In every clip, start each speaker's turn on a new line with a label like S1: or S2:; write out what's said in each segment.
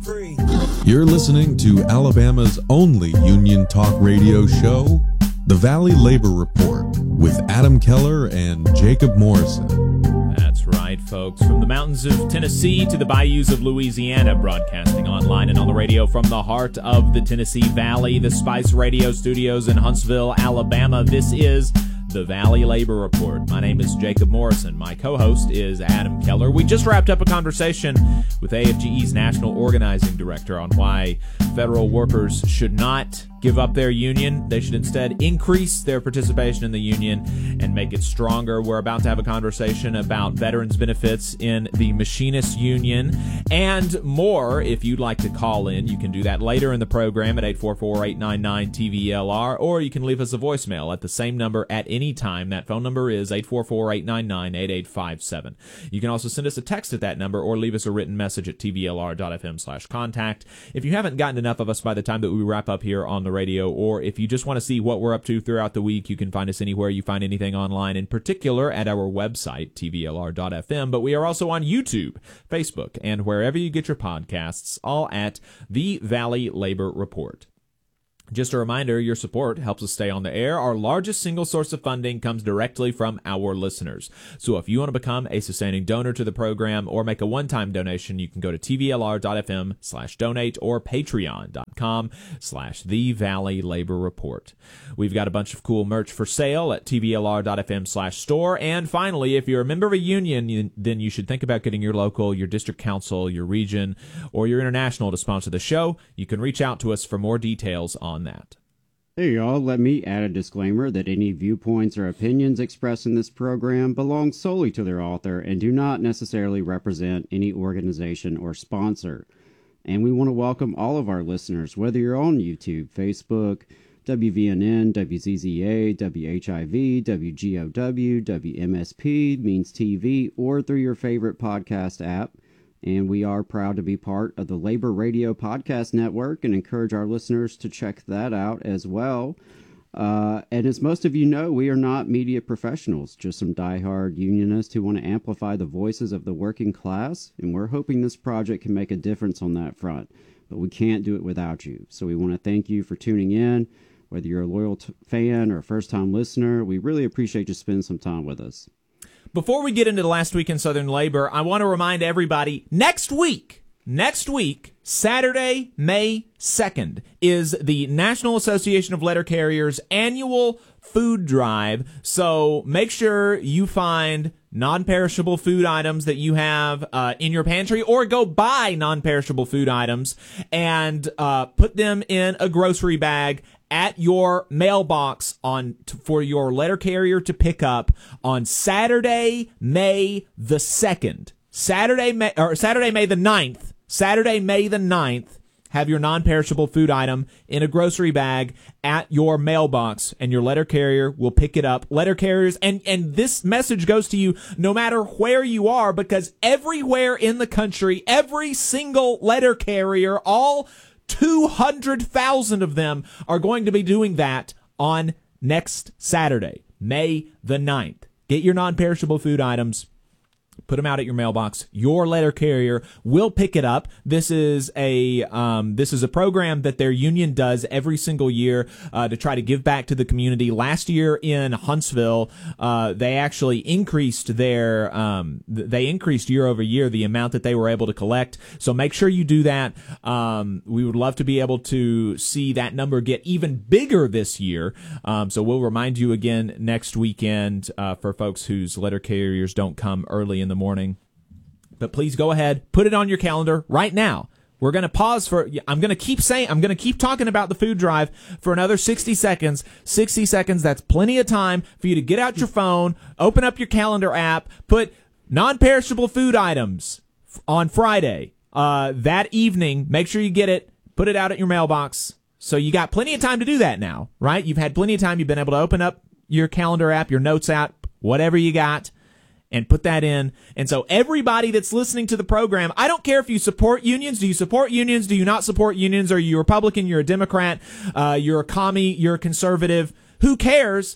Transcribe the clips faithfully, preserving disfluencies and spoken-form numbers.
S1: free.
S2: You're listening to Alabama's only union talk radio show, The Valley Labor Report, with Adam Keller and Jacob Morrison.
S3: That's right, folks. From the mountains of Tennessee to the bayous of Louisiana, broadcasting online and on the radio from the heart of the Tennessee Valley, the Spice Radio Studios in Huntsville, Alabama. This is The Valley Labor Report. My name is Jacob Morrison. My co-host is Adam Keller. We just wrapped up a conversation with A F G E's National Organizing Director on why federal workers should not give up their union. They should instead increase their participation in the union and make it stronger. We're about to have a conversation about veterans benefits in the Machinists Union and more. If you'd like to call in, you can do that later in the program at eight four four, eight nine nine, T V L R, or you can leave us a voicemail at the same number at any time. That phone number is eight four four, eight nine nine, eight eight five seven. You can also send us a text at that number or leave us a written message at T V L R dot F M slash contact. If you haven't gotten enough of us by the time that we wrap up here on the radio, or if you just want to see what we're up to throughout the week, you can find us anywhere you find anything online, in particular at our website, T V L R dot F M. But we are also on YouTube, Facebook, and wherever you get your podcasts, all at The Valley Labor Report. Just a reminder, your support helps us stay on the air. Our largest single source of funding comes directly from our listeners. So if you want to become a sustaining donor to the program or make a one-time donation, you can go to T V L R dot F M slash donate or patreon dot com slash The Valley Labor Report. We've got a bunch of cool merch for sale at T V L R dot F M slash store. And finally, if you're a member of a union, then you should think about getting your local, your district council, your region, or your international to sponsor the show. You can reach out to us for more details on that.
S4: Hey y'all, let me add a disclaimer that any viewpoints or opinions expressed in this program belong solely to their author and do not necessarily represent any organization or sponsor. And we want to welcome all of our listeners, whether you're on YouTube, Facebook, W V N N, W Z Z A, W H I V, W G O W, W M S P, Means T V, or through your favorite podcast app. And we are proud to be part of the Labor Radio Podcast Network and encourage our listeners to check that out as well. Uh, and as most of you know, we are not media professionals, just some diehard unionists who want to amplify the voices of the working class. And we're hoping this project can make a difference on that front. But we can't do it without you. So we want to thank you for tuning in. Whether you're a loyal t- fan or a first-time listener, we really appreciate you spending some time with us.
S3: Before we get into the last week in Southern Labor, I want to remind everybody, next week, next week, Saturday, May second, is the National Association of Letter Carriers annual food drive. So make sure you find non-perishable food items that you have uh, in your pantry, or go buy non-perishable food items and uh, put them in a grocery bag at your mailbox on t- for your letter carrier to pick up on Saturday, May the second. Saturday, May, or Saturday, May the ninth. Saturday, May the ninth. Have your non-perishable food item in a grocery bag at your mailbox, and your letter carrier will pick it up. Letter carriers, and, and this message goes to you no matter where you are, because everywhere in the country, every single letter carrier, all two hundred thousand of them, are going to be doing that on next Saturday, May the ninth. Get your non-perishable food items. Put them out at your mailbox. Your letter carrier will pick it up. This is a um, this is a program that their union does every single year uh, to try to give back to the community. Last year in Huntsville, uh, they actually increased their um, they increased year over year the amount that they were able to collect. So make sure you do that. Um, we would love to be able to see that number get even bigger this year. Um, so we'll remind you again next weekend uh, for folks whose letter carriers don't come early in the morning. But please go ahead, put it on your calendar right now. We're going to pause for, I'm going to keep saying, I'm going to keep talking about the food drive for another sixty seconds. sixty seconds, that's plenty of time for you to get out your phone, open up your calendar app, put non-perishable food items on Friday. Uh, that evening, make sure you get it, put it out at your mailbox. So you got plenty of time to do that now, right? You've had plenty of time. You've been able to open up your calendar app, your notes app, whatever you got, and put that in. And so everybody that's listening to the program, I don't care if you support unions. Do you support unions? Do you not support unions? Are you a Republican? You're a Democrat? Uh, you're a commie? You're a conservative? Who cares?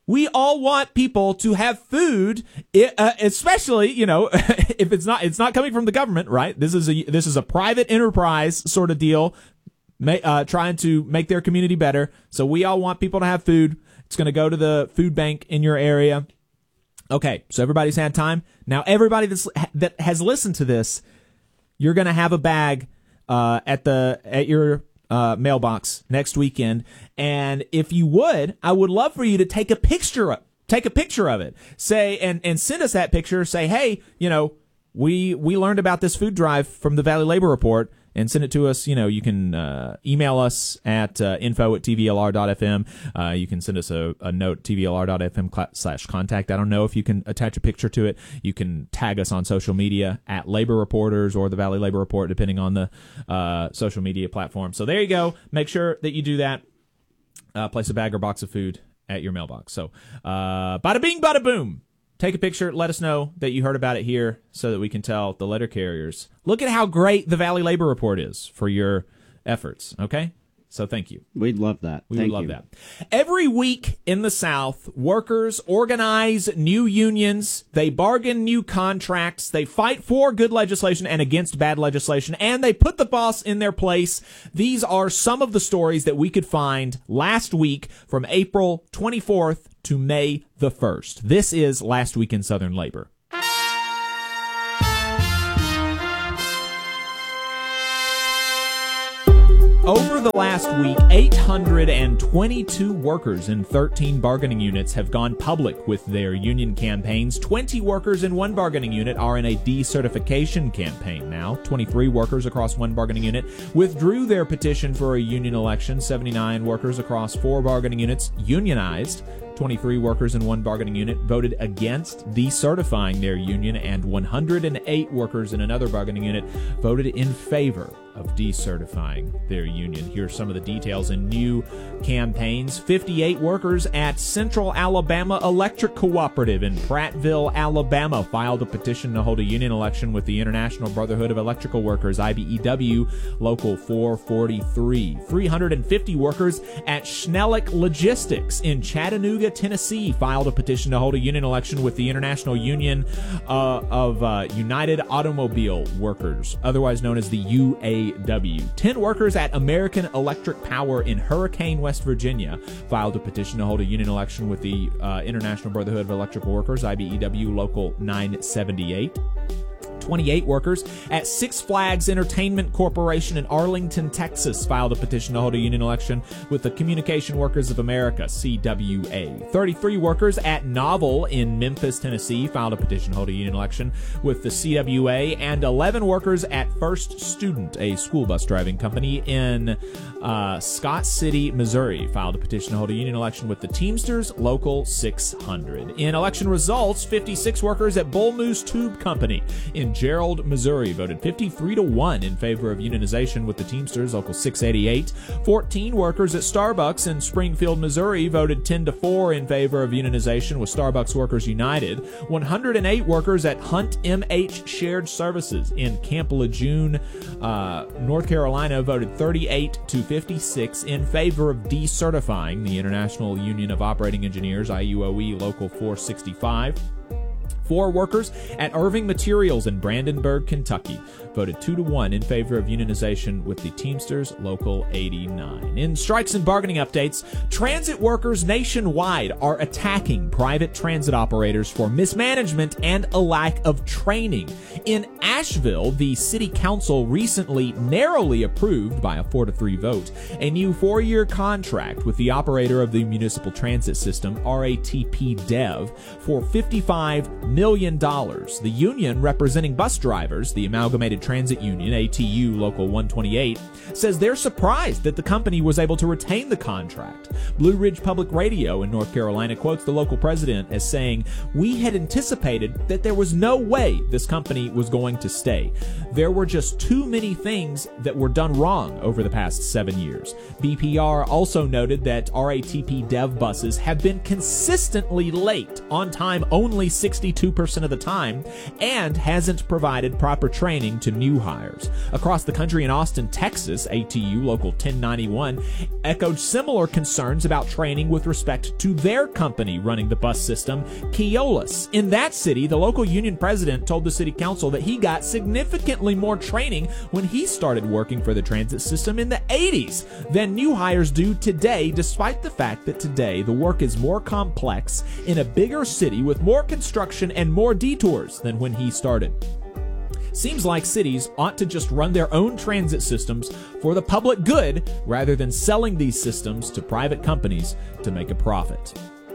S3: We all want people to have food, uh, especially, you know, if it's not it's not coming from the government, right? This is a this is a private enterprise sort of deal, uh, trying to make their community better. So we all want people to have food. It's going to go to the food bank in your area. Okay, so everybody's had time. Now everybody that's, that has listened to this, you're going to have a bag uh, at the at your Uh, mailbox next weekend, and if you would, I would love for you to take a picture of, take a picture of it. Say and and send us that picture. Say, hey, you know, we we learned about this food drive from the Valley Labor Report, and send it to us. You know, you can uh, email us at uh, info at t v l r dot f m. Uh, you can send us a, a note, t v l r dot f m slash contact. I don't know if you can attach a picture to it. You can tag us on social media at Labor Reporters or the Valley Labor Report, depending on the uh, social media platform. So there you go. Make sure that you do that. Uh, place a bag or box of food at your mailbox. So uh, bada bing, bada boom. Take a picture. Let us know that you heard about it here so that we can tell the letter carriers. Look at how great the Valley Labor Report is for your efforts, okay? So thank you.
S4: We'd love that.
S3: We
S4: Thank
S3: would love
S4: you.
S3: that. Every week in the South, workers organize new unions. They bargain new contracts. They fight for good legislation and against bad legislation, and they put the boss in their place. These are some of the stories that we could find last week from April twenty-fourth to May the first. This is Last Week in Southern Labor. Over the last week, eight hundred twenty-two workers in thirteen bargaining units have gone public with their union campaigns. twenty workers in one bargaining unit are in a decertification campaign now. twenty-three workers across one bargaining unit withdrew their petition for a union election. seventy-nine workers across four bargaining units unionized. twenty-three workers in one bargaining unit voted against decertifying their union, and one hundred eight workers in another bargaining unit voted in favor of decertifying their union. Here's some of the details in new campaigns. fifty-eight workers at Central Alabama Electric Cooperative in Prattville, Alabama, filed a petition to hold a union election with the International Brotherhood of Electrical Workers, I B E W, Local four forty-three. three hundred fifty workers at Schnellick Logistics in Chattanooga, Tennessee, filed a petition to hold a union election with the International Union uh, of uh, United Automobile Workers, otherwise known as the U A W. Ten workers at American Electric Power in Hurricane, West Virginia, filed a petition to hold a union election with the uh, International Brotherhood of Electrical Workers, I B E W, Local nine seventy-eight. twenty-eight workers at Six Flags Entertainment Corporation in Arlington, Texas, filed a petition to hold a union election with the Communication Workers of America, C W A. thirty-three workers at Novel in Memphis, Tennessee, filed a petition to hold a union election with the C W A, and eleven workers at First Student, a school bus driving company in uh, Scott City, Missouri, filed a petition to hold a union election with the Teamsters, Local six hundred. In election results, fifty-six workers at Bull Moose Tube Company in Gerald, Missouri, voted fifty-three to one in favor of unionization with the Teamsters, Local six eighty-eight. fourteen workers at Starbucks in Springfield, Missouri, voted ten to four in favor of unionization with Starbucks Workers United. one hundred eight workers at Hunt M H Shared Services in Camp Lejeune, uh, North Carolina, voted thirty-eight to fifty-six in favor of decertifying the International Union of Operating Engineers, I U O E, Local four sixty-five. Four workers at Irving Materials in Brandenburg, Kentucky, voted two to one in favor of unionization with the Teamsters, Local eighty-nine. In strikes and bargaining updates, transit workers nationwide are attacking private transit operators for mismanagement and a lack of training. In Asheville, the city council recently narrowly approved by a four to three vote a new four-year contract with the operator of the municipal transit system, R A T P Dev, for fifty-five million dollars. The union representing bus drivers, the Amalgamated Transit Union, A T U Local one twenty-eight, says they're surprised that the company was able to retain the contract. Blue Ridge Public Radio in North Carolina quotes the local president as saying, "We had anticipated that there was no way this company was going to stay. There were just too many things that were done wrong over the past seven years. B P R also noted that R A T P Dev buses have been consistently late, on time only sixty-two two percent of the time and hasn't provided proper training to new hires. Across the country in Austin, Texas, A T U Local ten ninety-one echoed similar concerns about training with respect to their company running the bus system, Keolis. In that city, the local union president told the city council that he got significantly more training when he started working for the transit system in the eighties than new hires do today, despite the fact that today the work is more complex in a bigger city with more construction and more detours than when he started. Seems like cities ought to just run their own transit systems for the public good rather than selling these systems to private companies to make a profit.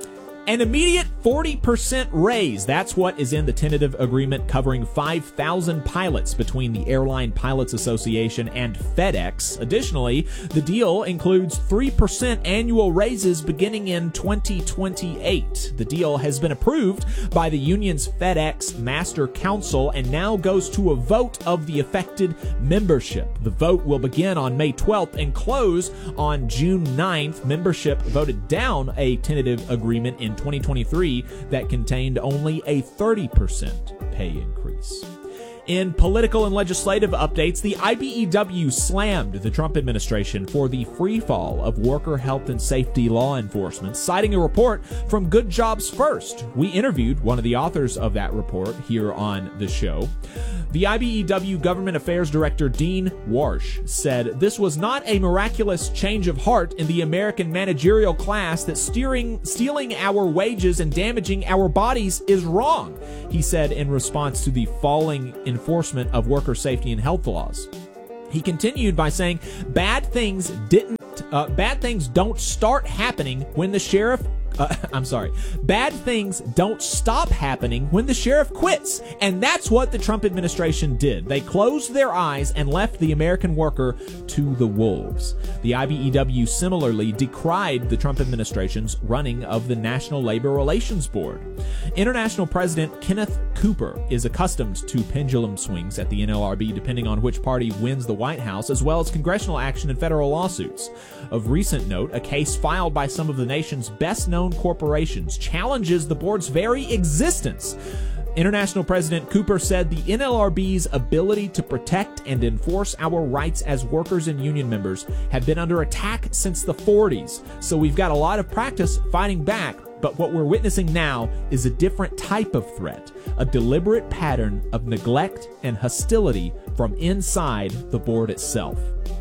S3: An immediate forty percent raise. That's what is in the tentative agreement covering five thousand pilots between the Airline Pilots Association and FedEx. Additionally, the deal includes three percent annual raises beginning in twenty twenty-eight. The deal has been approved by the union's FedEx Master Council and now goes to a vote of the affected membership. The vote will begin on May twelfth and close on June ninth. Membership voted down a tentative agreement in twenty twenty-three that contained only a thirty percent pay increase. In political and legislative updates, the I B E W slammed the Trump administration for the free fall of worker health and safety law enforcement, citing a report from Good Jobs First. We interviewed one of the authors of that report here on the show. The I B E W Government Affairs Director Dean Warsh said this was not a miraculous change of heart in the American managerial class that steering, stealing our wages and damaging our bodies is wrong, he said in response to the falling enforcement of worker safety and health laws. He continued by saying bad things didn't uh, bad things don't start happening when the sheriff Uh, I'm sorry. Bad things don't stop happening when the sheriff quits. And that's what the Trump administration did. They closed their eyes and left the American worker to the wolves. The I B E W similarly decried the Trump administration's running of the National Labor Relations Board. International President Kenneth Cooper is accustomed to pendulum swings at the N L R B depending on which party wins the White House, as well as congressional action and federal lawsuits. Of recent note, a case filed by some of the nation's best-known corporations challenges the board's very existence. International President Cooper said the N L R B's ability to protect and enforce our rights as workers and union members have been under attack since the forties, so we've got a lot of practice fighting back. But what we're witnessing now is a different type of threat, a deliberate pattern of neglect and hostility from inside the board itself.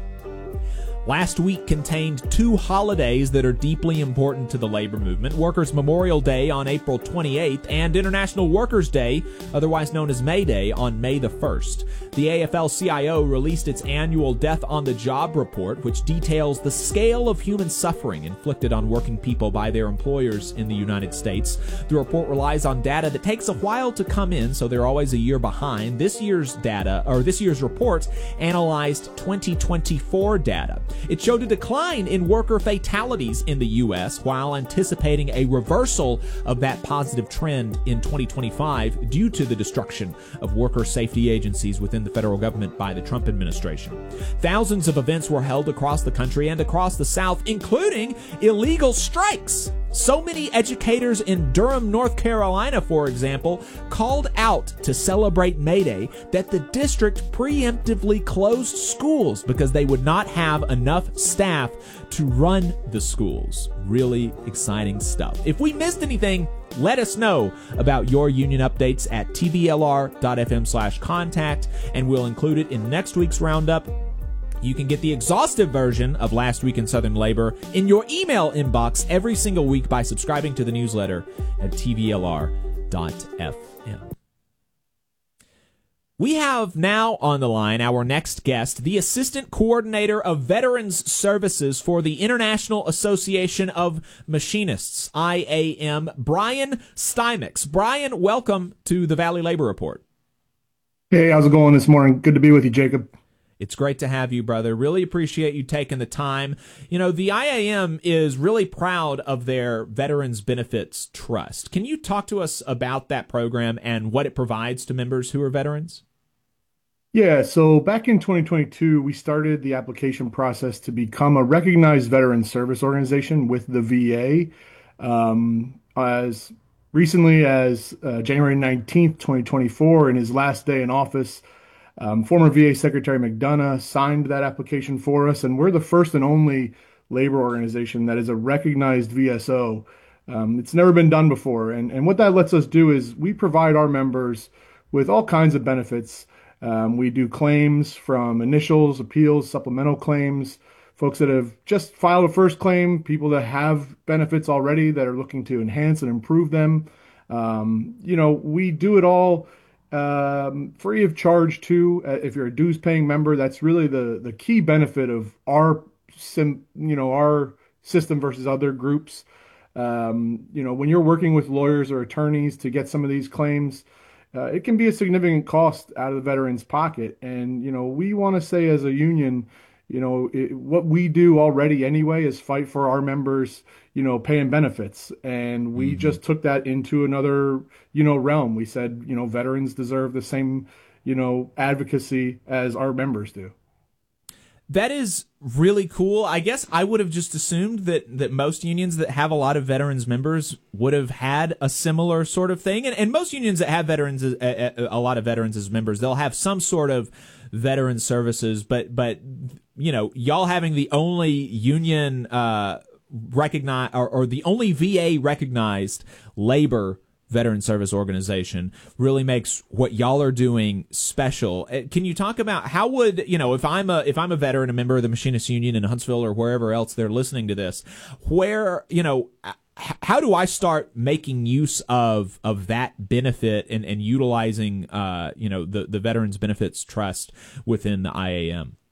S3: Last week contained two holidays that are deeply important to the labor movement: Workers' Memorial Day on April twenty-eighth and International Workers' Day, otherwise known as May Day, on May the first. The A F L C I O released its annual Death on the Job report, which details the scale of human suffering inflicted on working people by their employers in the United States. The report relies on data that takes a while to come in, so they're always a year behind. This year's data, or this year's report, analyzed twenty twenty-four data. It showed a decline in worker fatalities in the U S while anticipating a reversal of that positive trend in twenty twenty-five due to the destruction of worker safety agencies within the federal government by the Trump administration. Thousands of events were held across the country and across the South, including illegal strikes. So many educators in Durham, North Carolina, for example, called out to celebrate May Day that the district preemptively closed schools because they would not have enough staff to run the schools. Really exciting stuff. If we missed anything, let us know about your union updates at t v l r dot f m slash contact, and we'll include it in next week's roundup. You can get the exhaustive version of Last Week in Southern Labor in your email inbox every single week by subscribing to the newsletter at t v l r dot f m. We have now on the line our next guest, the Assistant Coordinator of Veterans Services for the International Association of Machinists, I A M, Brian Stymix. Brian, welcome to the Valley Labor Report.
S1: Hey, how's it going this morning? Good to be with you, Jacob.
S3: It's great to have you, brother. Really appreciate you taking the time. You know, the I A M is really proud of their Veterans Benefits Trust. Can you talk to us about that program and what it provides to members who are veterans?
S1: Yeah, so back in twenty twenty-two, we started the application process to become a recognized veteran service organization with the V A. Um, as recently as uh, January nineteenth, twenty twenty-four, in his last day in office. Um, former V A Secretary McDonough signed that application for us, and we're the first and only labor organization that is a recognized V S O. Um, it's never been done before, and and what that lets us do is we provide our members with all kinds of benefits. Um, we do claims from initials, appeals, supplemental claims, folks that have just filed a first claim, people that have benefits already that are looking to enhance and improve them. Um, you know, we do it all um, free of charge too. Uh, if you're a dues paying member, that's really the the key benefit of our sim, you know, our system versus other groups. Um, you know, when you're working with lawyers or attorneys to get some of these claims, uh, it can be a significant cost out of the veteran's pocket. And, you know, we want to say as a union, you know, it, what we do already anyway is fight for our members, you know, paying benefits. And we
S3: Mm-hmm.
S1: just took that into another, you know, realm. We said, you know, veterans deserve the same, you know, advocacy as our members do.
S3: That is really cool. I guess I would have just assumed that, that most unions that have a lot of veterans members would have had a similar sort of thing. And, and most unions that have veterans, a, a, a lot of veterans as members, they'll have some sort of veteran services. But, but you know, y'all having the only union uh, recognized or, or the only V A recognized labor veteran service organization really makes what y'all are doing special. Uh, Can you talk about how would, you know, if I'm a if I'm a veteran, a member of the Machinists Union in Huntsville or wherever else they're listening to this, where, you know, h- how do I start making use of of that benefit and, and utilizing uh, you know, the, the Veterans Benefits Trust within the I A M?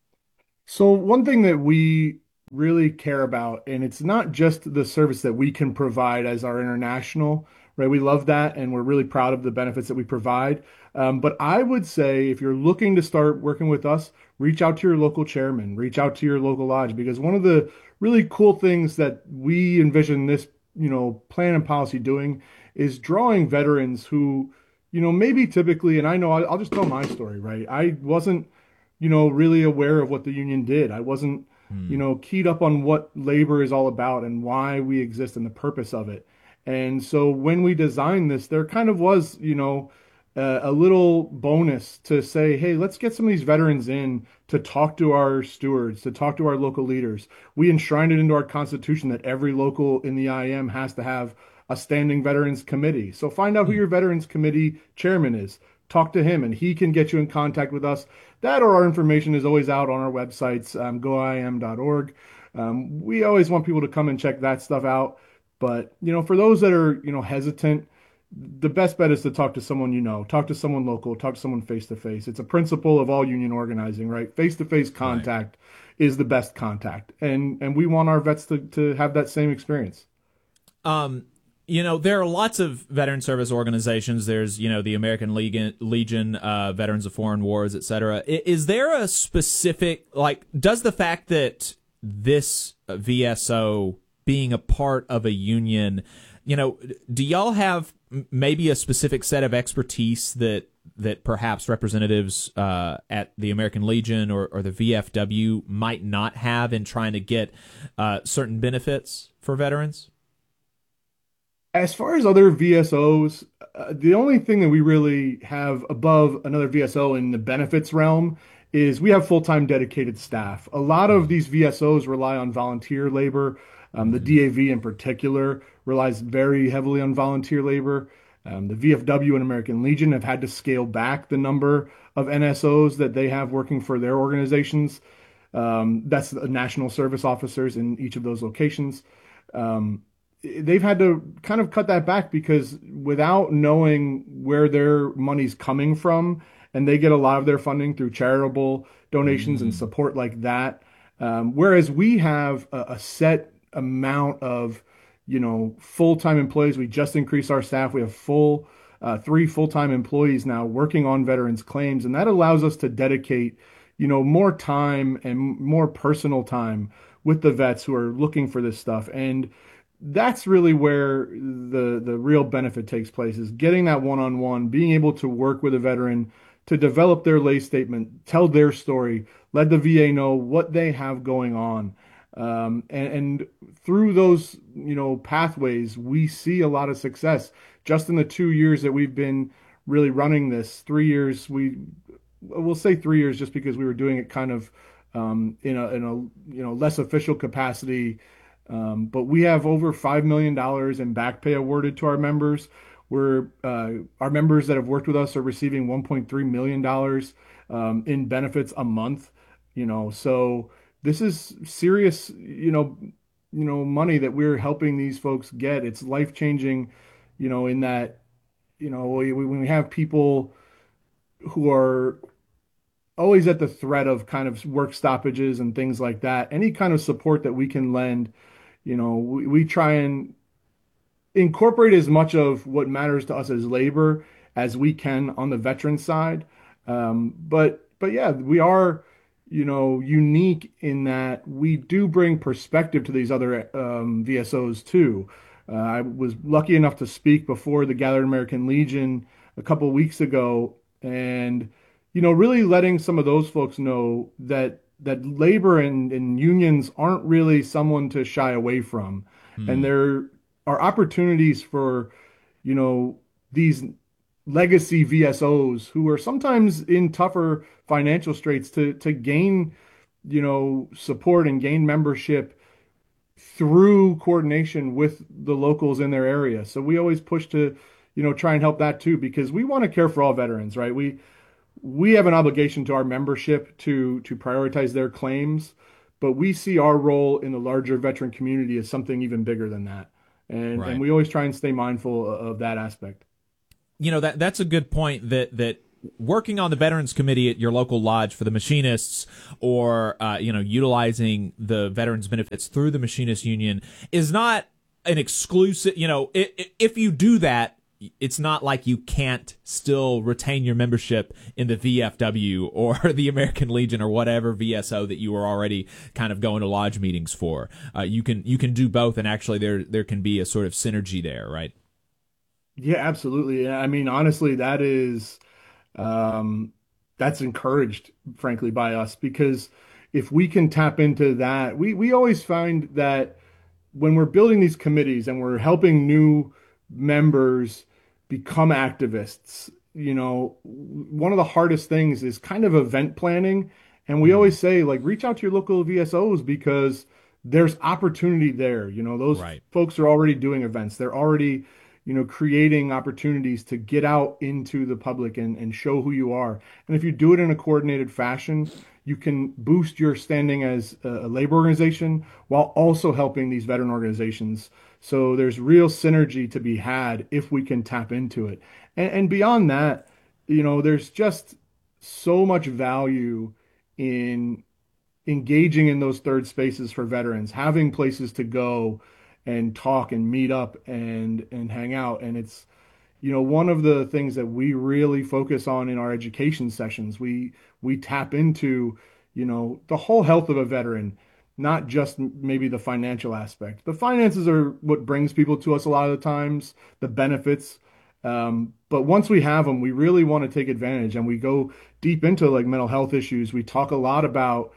S1: So one thing that we really care about, and it's not just the service that we can provide as our international, right? We love that, and we're really proud of the benefits that we provide. Um, but I would say if you're looking to start working with us, reach out to your local chairman, reach out to your local lodge, because one of the really cool things that we envision this, you know, plan and policy doing is drawing veterans who, you know, maybe typically, and I know I'll, I'll just tell my story, right? I wasn't you know, really aware of what the union did. I wasn't, you know, keyed up on what labor is all about and why we exist and the purpose of it. And so when we designed this, there kind of was, you know, uh, a little bonus to say, hey, let's get some of these veterans in to talk to our stewards, to talk to our local leaders. We enshrined it into our constitution that every local in the I M has to have a standing veterans committee. So find out who your veterans committee chairman is. Talk to him, and he can get you in contact with us. That or our information is always out on our websites, um, go I M dot org. Um, we always want people to come and check that stuff out. But, you know, for those that are, you know, hesitant, the best bet is to talk to someone you know, talk to someone local, talk to someone face to face. It's a principle of all union organizing, right? Face to face contact is the best contact. And and we want our vets to, to have that same experience.
S3: Um, you know, there are lots of veteran service organizations. There's, you know, the American Legion, Legion uh, Veterans of Foreign Wars, et cetera. Is there a specific, like, does the fact that this V S O being a part of a union, you know, do y'all have maybe a specific set of expertise that that perhaps representatives uh, at the American Legion or, or the V F W might not have in trying to get uh, certain benefits for veterans?
S1: As far as other V S Os, uh, the only thing that we really have above another V S O in the benefits realm is we have full-time dedicated staff. A lot of these V S Os rely on volunteer labor. Um, the D A V in particular relies very heavily on volunteer labor. Um, the V F W and American Legion have had to scale back the number of N S Os that they have working for their organizations. Um, that's the national service officers in each of those locations. Um, they've had to kind of cut that back because without knowing where their money's coming from, and they get a lot of their funding through charitable donations and support like that. Um, whereas we have a, a set amount of, you know, full-time employees. We just increased our staff. We have full, uh, three full-time employees now working on veterans claims. And that allows us to dedicate, you know, more time and more personal time with the vets who are looking for this stuff. And that's really where the the real benefit takes place, is getting that one-on-one, being able to work with a veteran to develop their lay statement, tell their story, let the V A know what they have going on. Um, and, and through those, you know, pathways, we see a lot of success. Just in the two years that we've been really running this, three years, we we'll say three years just because we were doing it kind of um, in a in a you know less official capacity. Um, but we have over five million dollars in back pay awarded to our members. We're uh, Our members that have worked with us are receiving one point three million dollars um, in benefits a month. You know, so this is serious. You know, you know, money that we're helping these folks get. It's life changing. You know, in that you know we, when we have people who are always at the threat of kind of work stoppages and things like that. Any kind of support that we can lend, you know, we, we try and incorporate as much of what matters to us as labor as we can on the veteran side. Um, but but yeah, we are, you know, unique in that we do bring perspective to these other um, V S Os too. Uh, I was lucky enough to speak before the Gathered American Legion a couple of weeks ago, and you know, really letting some of those folks know that that labor and, and unions aren't really someone to shy away from, and
S3: Hmm.
S1: there are opportunities for, you know, these legacy V S Os who are sometimes in tougher financial straits to to gain, you know, support and gain membership through coordination with the locals in their area. So we always push to, you know, try and help that too, because we want to care for all veterans, right? We we have an obligation to our membership to to prioritize their claims, but we see our role in the larger veteran community as something even bigger than that. And and
S3: Right.
S1: we always try and stay mindful of that aspect.
S3: You know, that that's a good point, that that working on the veterans committee at your local lodge for the machinists, or uh, you know, utilizing the veterans benefits through the machinist union is not an exclusive, you know, I I if you do that, it's not like you can't still retain your membership in the V F W or the American Legion or whatever V S O that you were already kind of going to lodge meetings for. Uh, you can you can do both, and actually there there can be a sort of synergy there, right?
S1: Yeah, absolutely. I mean, honestly, that is um, that's encouraged, frankly, by us because if we can tap into that, we we always find that when we're building these committees and we're helping new members become activists, you know, one of the hardest things is kind of event planning. And we
S3: Mm,
S1: always say, like, reach out to your local V S Os because there's opportunity there. You know, those
S3: right.
S1: folks are already doing events. They're already, you know, creating opportunities to get out into the public and, and show who you are. And if you do it in a coordinated fashion, you can boost your standing as a labor organization while also helping these veteran organizations. So there's real synergy to be had if we can tap into it. And, and beyond that, you know, there's just so much value in engaging in those third spaces for veterans, having places to go and talk and meet up and and hang out. And it's you know, one of the things that we really focus on in our education sessions, we we tap into, you know, the whole health of a veteran, not just maybe the financial aspect. The finances are what brings people to us a lot of the times, the benefits. Um, but once we have them, we really want to take advantage and we go deep into like mental health issues. We talk a lot about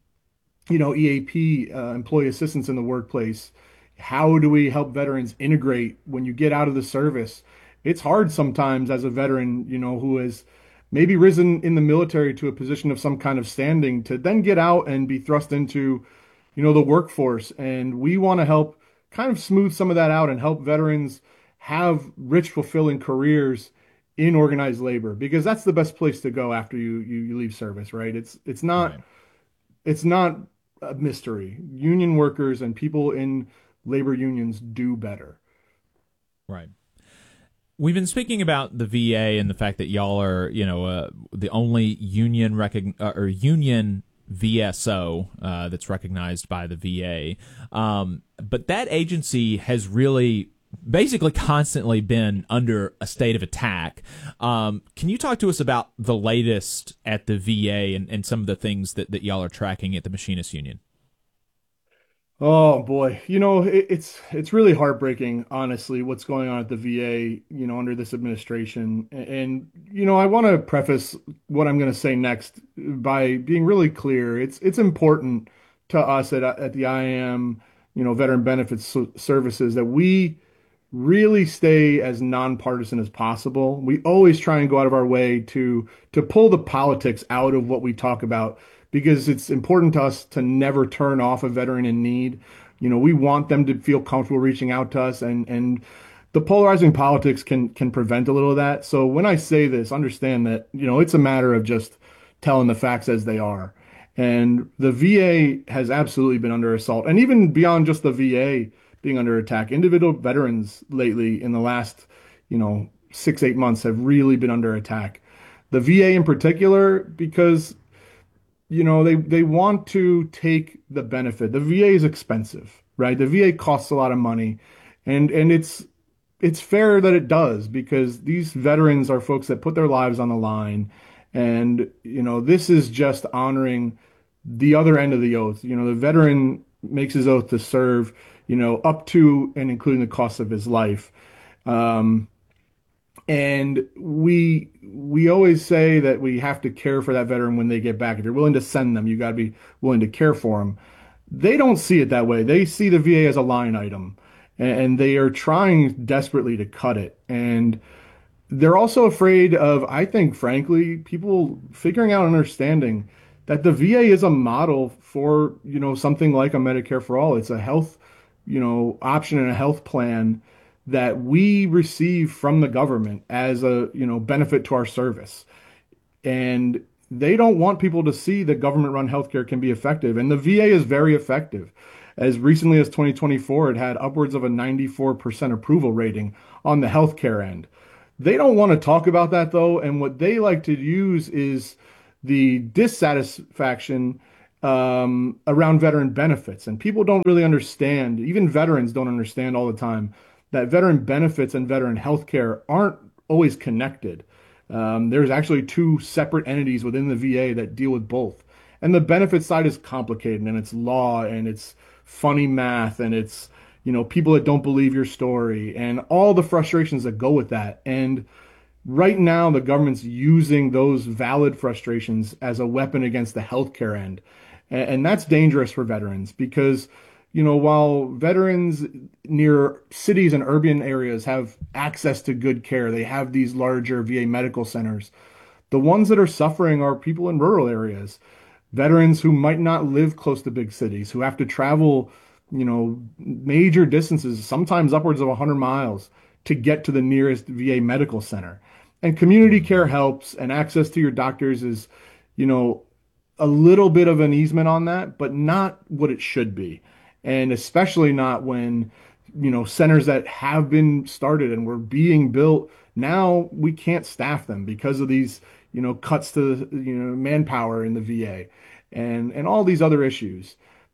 S1: you know, E A P, uh, employee assistance in the workplace. How do we help veterans integrate when you get out of the service? It's hard sometimes as a veteran, you know, who has maybe risen in the military to a position of some kind of standing to then get out and be thrust into, you know, the workforce. And we want to help kind of smooth some of that out and help veterans have rich, fulfilling careers in organized labor because that's the best place to go after you you, you leave service, right? It's it's not
S3: Right.
S1: it's not a mystery. Union workers and people in labor unions do better.
S3: Right. We've been speaking about the V A and the fact that y'all are, you know, uh, the only union recogn- uh, or union V S O uh, that's recognized by the V A. Um, but that agency has really basically constantly been under a state of attack. Um, can you talk to us about the latest at the V A and, and some of the things that, that y'all are tracking at the Machinists Union?
S1: Oh boy, you know it, it's it's really heartbreaking, honestly, what's going on at the V A, you know, under this administration. And, and you know, I want to preface what I'm going to say next by being really clear. It's it's important to us at at the I A M, you know, Veteran Benefits Services, that we really stay as nonpartisan as possible. We always try and go out of our way to to pull the politics out of what we talk about, because it's important to us to never turn off a veteran in need. You know, we want them to feel comfortable reaching out to us, and and the polarizing politics can can prevent a little of that. So when I say this, understand that, you know, it's a matter of just telling the facts as they are. And the V A has absolutely been under assault. And even beyond just the V A being under attack, individual veterans lately in the last, you know, six, eight months have really been under attack. The V A in particular, because, you know, they, they want to take the benefit. The V A is expensive, right? The V A costs a lot of money. And, and it's, it's fair that it does, because these veterans are folks that put their lives on the line. And, you know, this is just honoring the other end of the oath. You know, the veteran makes his oath to serve, you know, up to and including the cost of his life. Um, and we we always say that we have to care for that veteran when they get back. If you're willing to send them, you got to be willing to care for them. They don't see it that way. They see the V A as a line item, and they are trying desperately to cut it. And they're also afraid of, I think, frankly, people figuring out and understanding that the V A is a model for, you know, something like a Medicare for All. It's a health, you know, option and a health plan that we receive from the government as a, you know, benefit to our service. And they don't want people to see that government-run healthcare can be effective. And the V A is very effective. As recently as twenty twenty-four, it had upwards of a ninety-four percent approval rating on the healthcare end. They don't want to talk about that, though, and what they like to use is the dissatisfaction um, around veteran benefits. And people don't really understand, even veterans don't understand all the time, that veteran benefits and veteran health care aren't always connected. Um, there's actually two separate entities within the V A that deal with both. And the benefit side is complicated, and it's law, and it's funny math, and it's, you know, people that don't believe your story, and all the frustrations that go with that. And right now, the government's using those valid frustrations as a weapon against the healthcare end. And, and that's dangerous for veterans, because, you know, while veterans near cities and urban areas have access to good care, they have these larger V A medical centers, the ones that are suffering are people in rural areas, veterans who might not live close to big cities, who have to travel, you know, major distances, sometimes upwards of one hundred miles, to get to the nearest V A medical center. And community care helps, and access to your doctors is, you know, a little bit of an easement on that, but not what it should be. And especially not when, you know, centers that have been started and were being built, now we can't staff them because of these, you know, cuts to, you know, manpower in the V A, and, and all these other issues.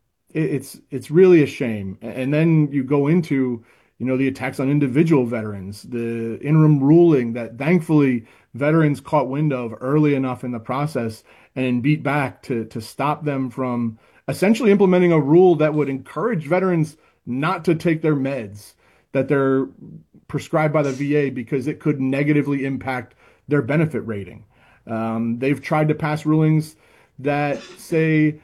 S1: It's it's really a shame. And then you go into, you know, the attacks on individual veterans, the interim ruling that thankfully veterans caught wind of early enough in the process and beat back to to stop them from essentially implementing a rule that would encourage veterans not to take their meds that they're prescribed by the V A, because it could negatively impact their benefit rating. Um, they've tried to pass rulings that say,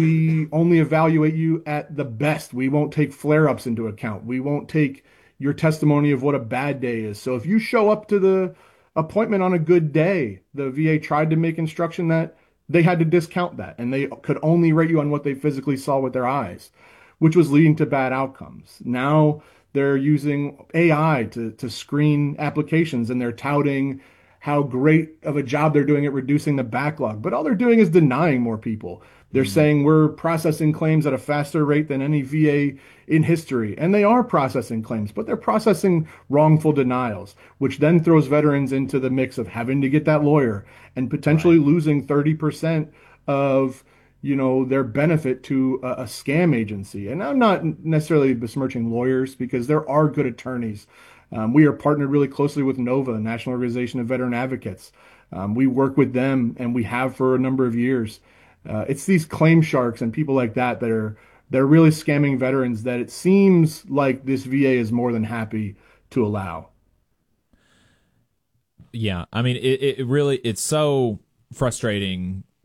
S1: we only evaluate you at the best. We won't take flare-ups into account. We won't take your testimony of what a bad day is. So if you show up to the appointment on a good day, the V A tried to make instruction that they had to discount that, and they could only rate you on what they physically saw with their eyes, which was leading to bad outcomes. Now they're using A I to, to screen applications, and they're touting how great of a job they're doing at reducing the backlog. But all they're doing is denying more people. They're mm-hmm. saying we're processing claims at a faster rate than any V A in history. And they are processing claims, but they're processing wrongful denials, which then throws veterans into the mix of having to get that lawyer and potentially right. losing thirty percent of, you know, their benefit to a, a scam agency. And I'm not necessarily besmirching lawyers, because there are good attorneys. Um, we are partnered really closely with NOVA, National Organization of Veteran Advocates. Um, we work with them, and we have for a number of years. Uh, it's these claim sharks and people like that that are they're really scamming veterans that it seems like this V A is more than happy to allow.
S3: Yeah, I mean, it, it really it's so frustrating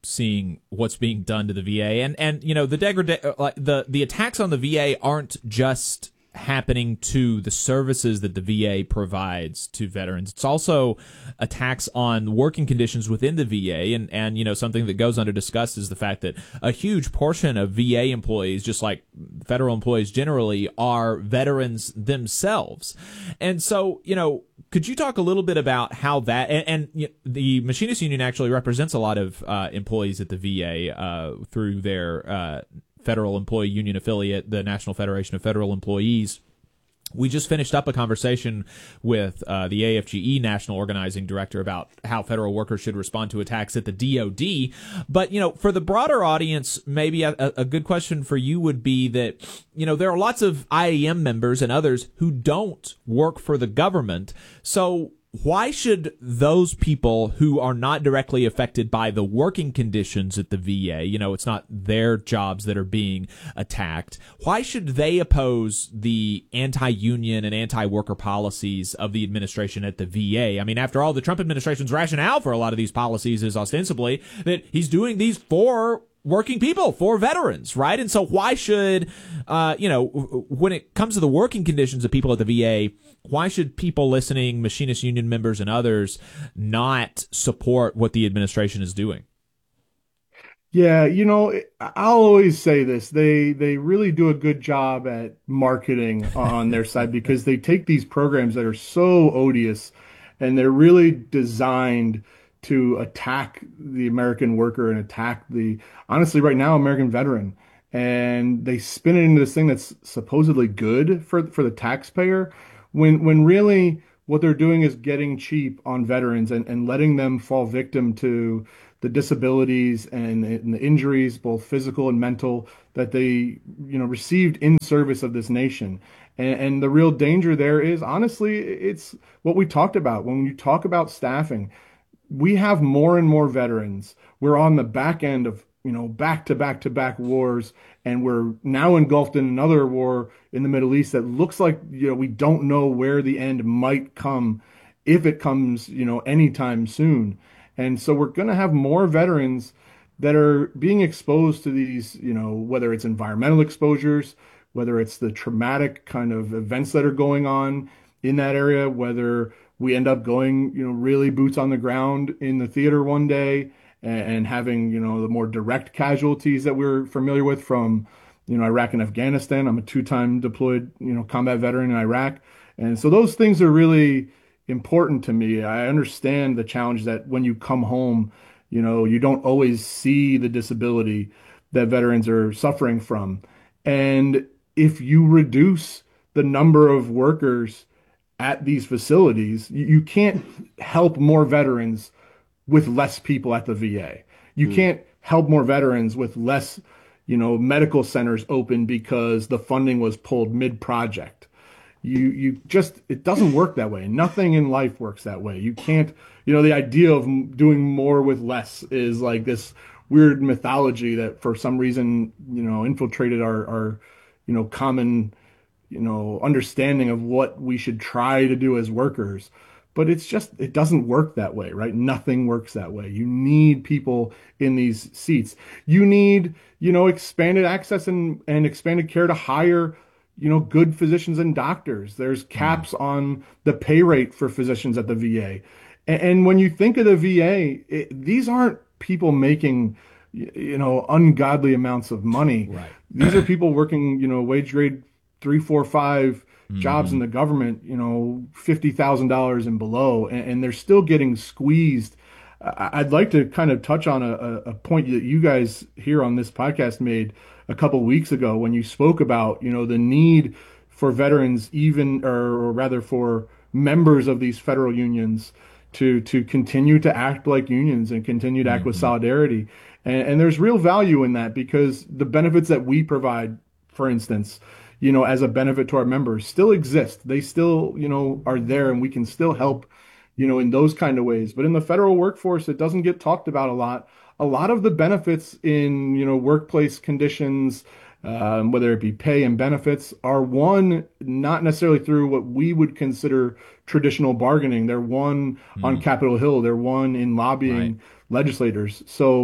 S3: seeing what's being done to the V A, and and you know the degrada- like the the attacks on the V A aren't just happening to the services that the V A provides to veterans. It's also attacks on working conditions within the V A, and and you know something that goes under discussed is the fact that a huge portion of V A employees, just like federal employees generally, are veterans themselves. And so, you know, could you talk a little bit about how that, and, and you know, the Machinists Union actually represents a lot of uh, employees at the V A uh, through their uh, Federal Employee Union affiliate, the National Federation of Federal Employees. We just finished up a conversation with uh, the A F G E National Organizing Director about how federal workers should respond to attacks at the D O D. But, you know, for the broader audience, maybe a, a good question for you would be that, you know, there are lots of I A M members and others who don't work for the government. So why should those people who are not directly affected by the working conditions at the V A, you know, it's not their jobs that are being attacked, why should they oppose the anti-union and anti-worker policies of the administration at the V A? I mean, after all, the Trump administration's rationale for a lot of these policies is ostensibly that he's doing these for working people, for veterans, right? And so why should, uh, you know, when it comes to the working conditions of people at the V A, why should people listening, Machinist Union members and others, not support what the administration is doing?
S1: Yeah, you know, I'll always say this. They they really do a good job at marketing on their side because they take these programs that are so odious and they're really designed to attack the American worker and attack the, honestly, right now, American veteran. And they spin it into this thing that's supposedly good for for the taxpayer, when when really what they're doing is getting cheap on veterans and, and letting them fall victim to the disabilities and, and the injuries, both physical and mental, that they, you know, received in service of this nation. And, and the real danger there is, honestly, it's what we talked about. When you talk about staffing, we have more and more veterans. We're on the back end of, you know, back to back to back wars, and we're now engulfed in another war in the Middle East that looks like, you know, we don't know where the end might come, if it comes, you know, anytime soon. And so we're going to have more veterans that are being exposed to these, you know, whether it's environmental exposures, whether it's the traumatic kind of events that are going on in that area, whether we end up going, you know, really boots on the ground in the theater one day and, and having, you know, the more direct casualties that we're familiar with from, you know, Iraq and Afghanistan. I'm a two-time deployed, you know, combat veteran in Iraq. And so those things are really important to me. I understand the challenge that when you come home, you know, you don't always see the disability that veterans are suffering from. And if you reduce the number of workers at these facilities, you can't help more veterans with less people at the V A. You mm. can't help more veterans with less, you know, medical centers open because the funding was pulled mid-project. You you just, it doesn't work that way. Nothing in life works that way. You can't, you know, the idea of doing more with less is like this weird mythology that for some reason, you know, infiltrated our, our you know, common, you know, understanding of what we should try to do as workers. But it's just, it doesn't work that way, right? Nothing works that way. You need people in these seats. You need, you know, expanded access and, and expanded care to hire, you know, good physicians and doctors. There's caps on the pay rate for physicians at the V A. And, and when you think of the V A, it, these aren't people making, you know, ungodly amounts of money.
S3: Right.
S1: These are people working, you know, wage grade three, four, five jobs mm-hmm. in the government, you know, fifty thousand dollars and below, and, and they're still getting squeezed. I'd like to kind of touch on a, a point that you guys here on this podcast made a couple of weeks ago when you spoke about, you know, the need for veterans, even, or, or rather for members of these federal unions to, to continue to act like unions and continue to act mm-hmm. with solidarity. And, and there's real value in that because the benefits that we provide, for instance, you know, as a benefit to our members still exist. They still, you know, are there and we can still help, you know, in those kind of ways. But in the federal workforce, it doesn't get talked about a lot. A lot of the benefits in, you know, workplace conditions, um, whether it be pay and benefits, are won not necessarily through what we would consider traditional bargaining. They're won mm. on Capitol Hill. They're won in lobbying right. legislators. So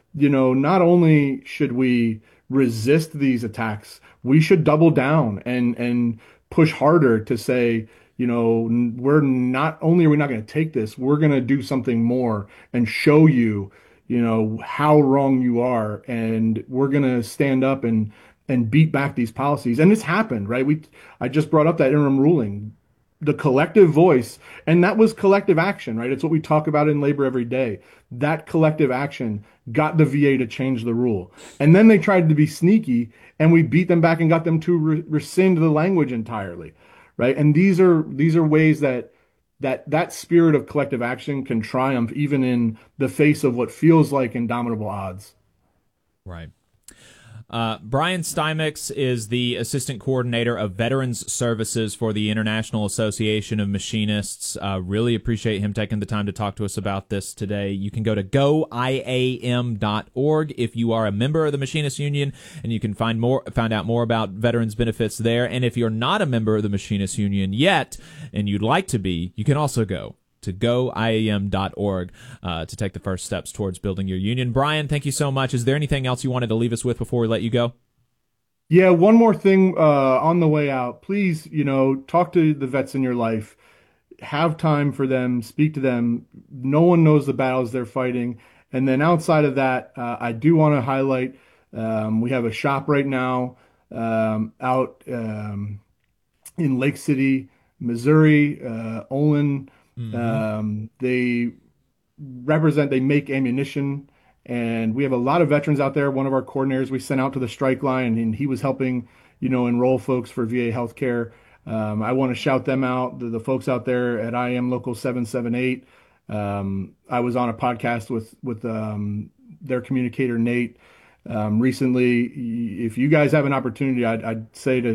S1: you know, not only should we resist these attacks, we should double down and and push harder to say, you know, n- we're not only are we not going to take this, we're going to do something more and show you, you know, how wrong you are, and we're going to stand up and and beat back these policies. And it's happened, right? We I just brought up that interim ruling, the collective voice, and that was collective action, right? It's what we talk about in labor every day. That collective action got the V A to change the rule. And then they tried to be sneaky, and we beat them back and got them to re- rescind the language entirely, right? And these are these are ways that that that spirit of collective action can triumph even in the face of what feels like indomitable odds.
S3: Right. Uh, Brian Stymix is the Assistant Coordinator of Veterans Services for the International Association of Machinists. Uh, really appreciate him taking the time to talk to us about this today. You can go to go I A M dot org if you are a member of the Machinists Union, and you can find more, find out more about veterans benefits there. And if you're not a member of the Machinists Union yet, and you'd like to be, you can also go to go I A M dot org uh, to take the first steps towards building your union. Brian, thank you so much. Is there anything else you wanted to leave us with before we let you go?
S1: Yeah, one more thing uh, on the way out. Please, you know, talk to the vets in your life. Have time for them, speak to them. No one knows the battles they're fighting. And then outside of that, uh, I do want to highlight um, we have a shop right now um, out um, in Lake City, Missouri, uh, Olin.
S3: Mm-hmm.
S1: Um, they represent, they make ammunition, and we have a lot of veterans out there. One of our coordinators we sent out to the strike line, and he was helping, you know, enroll folks for V A healthcare. Um, I want to shout them out, the, the folks out there at I am Local seven seven eight. Um, I was on a podcast with with um, their communicator Nate um, recently. If you guys have an opportunity, I'd, I'd say to